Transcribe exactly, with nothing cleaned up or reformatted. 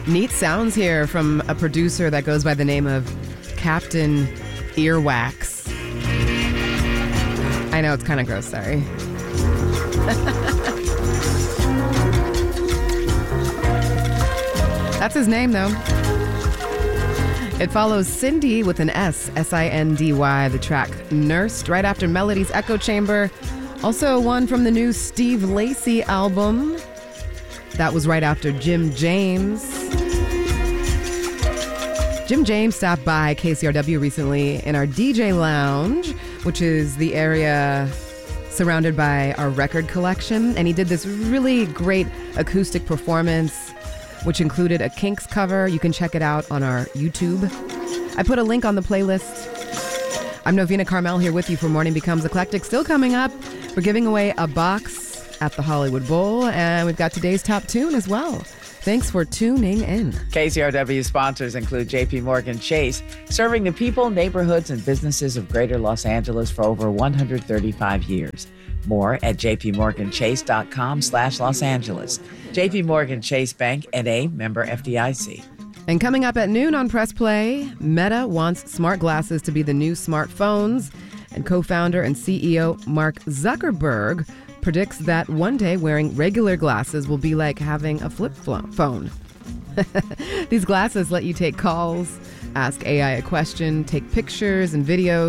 Neat sounds here from a producer that goes by the name of Captain Earwax. I know, it's kind of gross, sorry. That's his name, though. It follows Cindy with an S, S I N D Y, the track Nursed, right after Melody's Echo Chamber. Also one from the new Steve Lacy album. That was right after Jim James. Jim James stopped by K C R W recently in our D J lounge, which is the area surrounded by our record collection. And he did this really great acoustic performance, which included a Kinks cover. You can check it out on our YouTube. I put a link on the playlist. I'm Novena Carmel here with you for Morning Becomes Eclectic. Still coming up, we're giving away a box at the Hollywood Bowl, and we've got today's top tune as well. Thanks for tuning in. K C R W sponsors include J P Morgan Chase, serving the people, neighborhoods, and businesses of greater Los Angeles for over one hundred thirty-five years. More at jpmorganchase.com slash Los Angeles. J P Morgan Chase Bank, N A, member F D I C. And coming up at noon on Press Play, Meta wants smart glasses to be the new smartphones. And co-founder and C E O Mark Zuckerberg predicts that one day wearing regular glasses will be like having a flip phone. These glasses let you take calls, ask A I a question, take pictures and videos.